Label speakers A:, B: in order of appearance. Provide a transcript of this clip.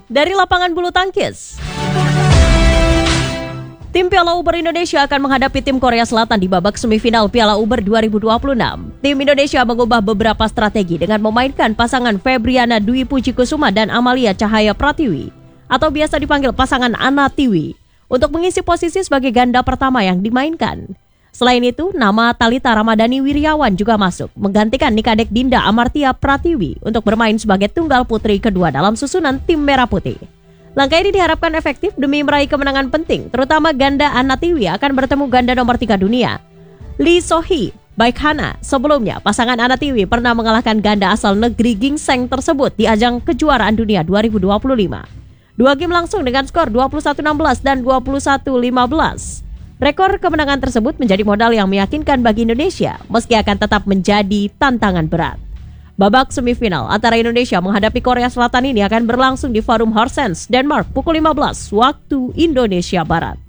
A: Dari lapangan bulu tangkis, tim Piala Uber Indonesia akan menghadapi tim Korea Selatan di babak semifinal Piala Uber 2026. Tim Indonesia mengubah beberapa strategi dengan memainkan pasangan Febriana Dwi Puji Kusuma dan Amalia Cahaya Pratiwi, atau biasa dipanggil pasangan Ana Tiwi, untuk mengisi posisi sebagai ganda pertama yang dimainkan. Selain itu, nama Thalita Ramadhani Wiryawan juga masuk, menggantikan Nikadek Dinda Amartia Pratiwi untuk bermain sebagai tunggal putri kedua dalam susunan tim Merah Putih. Langkah ini diharapkan efektif demi meraih kemenangan penting, terutama ganda Ana Tiwi akan bertemu ganda nomor 3 dunia, Lee So-hee Baekhana. Sebelumnya, pasangan Ana Tiwi pernah mengalahkan ganda asal negeri Gingseng tersebut di ajang kejuaraan dunia 2025. Dua game langsung dengan skor 21-16 dan 21-15. Rekor kemenangan tersebut menjadi modal yang meyakinkan bagi Indonesia, meski akan tetap menjadi tantangan berat. Babak semifinal antara Indonesia menghadapi Korea Selatan ini akan berlangsung di Forum Horsens, Denmark pukul 15 waktu Indonesia Barat.